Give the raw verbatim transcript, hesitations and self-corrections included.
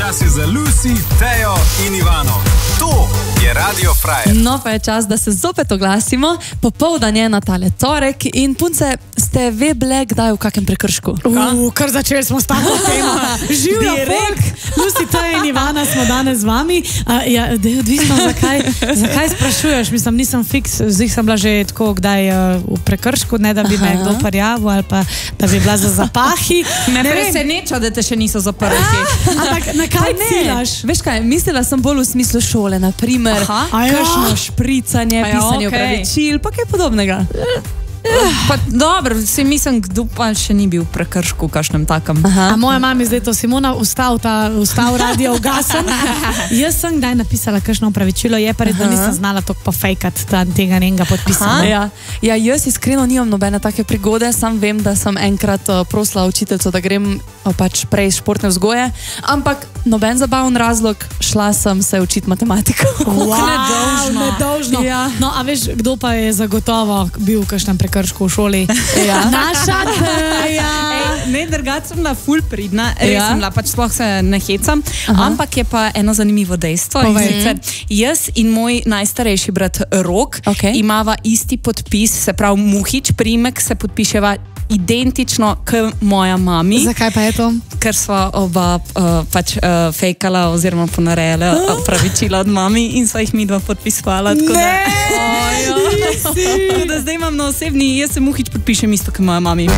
Čas je za Lucy, Tejo in Ivano. To je Radio Frajer. No, pa je čas, da se zopet oglasimo. Popoldan je na tale torek in punce, ste ve bile kdaj v kakem prekršku? Uh, kar začeli smo s tako temo. Živjo, folk! Lucy, Tejo in Ivana smo danes z vami. Uh, ja, da je odvisno, zakaj, zakaj sprašuješ. Mislim, nisem fiks, zdaj sem bila že tako kdaj uh, v prekršku, ne da bi me kdo parjavil ali pa da bi bila za zapahi. Me preseneča, da te še niso zaprli. Ampak na kaj ciljaš? Veš kaj, mislila sem bolj v smislu šole, naprimer, kakšno špricanje, pisanje opravičil, pa kaj podobnega. Pa dobro, se mislim, kdo pa še ni bil v prekršku v kakšnem takem. A moja mama zdaj to, Simona, ustav, ta, ustav radio ugasen. Jaz sem kdaj napisala kakšno opravičilo, je pa res, da nisem znala toliko pofejkati tega njenega podpisanja. Ja. ja, jaz iskreno nimam nobene take prigode, sam vem, da sem enkrat uh, prosila učiteljico, da grem uh, pač prej športne vzgoje, ampak noben zabaven razlog, šla sem se učiti matematiko. Wow, nedolžno. nedolžno. Ja. No, a veš, kdo pa je zagotovo bil v kakšnem prekršku v šoli? Ja. Naša Teja. Ne, drugače sem bila ful pridna, res Ja. sem bila, pač sploh se ne hecam, Aha. ampak je pa eno zanimivo dejstvo. In sicer, jaz in moj najstarejši brat Rok Ok. imava isti podpis, se pravi Muhič, priimek se podpiševa identično k moja mami. Zakaj pa je to? Ker sva oba uh, pač uh, fejkala oziroma ponarejala opravičila od mami in sva jih mi dva podpisovala. Tako da, Ne, tako da zdaj imam na osebni, jaz se Muhič podpišem isto, kot moja mami.